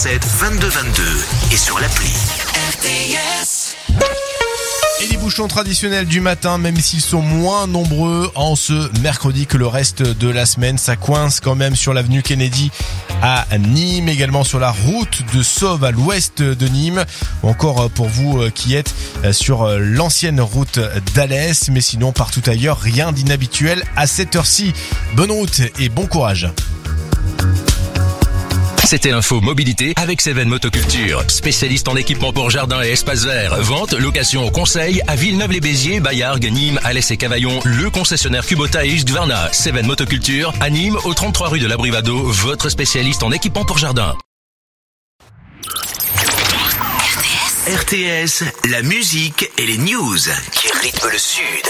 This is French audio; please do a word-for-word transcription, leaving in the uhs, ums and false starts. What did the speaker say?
sept vingt-deux vingt-deux et sur l'appli. R T S. Et les bouchons traditionnels du matin, même s'ils sont moins nombreux en ce mercredi que le reste de la semaine, ça coince quand même sur l'avenue Kennedy à Nîmes, également sur la route de Sauve à l'ouest de Nîmes, ou encore pour vous qui êtes sur l'ancienne route d'Alès, mais sinon partout ailleurs, rien d'inhabituel à cette heure-ci. Bonne route et bon courage. C'était l'info mobilité avec Seven Motoculture, spécialiste en équipement pour jardin et espace vert. Vente, location, conseil à Villeneuve-les-Béziers, Bayargues, Nîmes, Alès et Cavaillon. Le concessionnaire Kubota et Husqvarna. Seven Motoculture à Nîmes, au trente-trois rue de l'Abrivado, votre spécialiste en équipement pour jardin. R T S, la musique et les news qui rythment le Sud.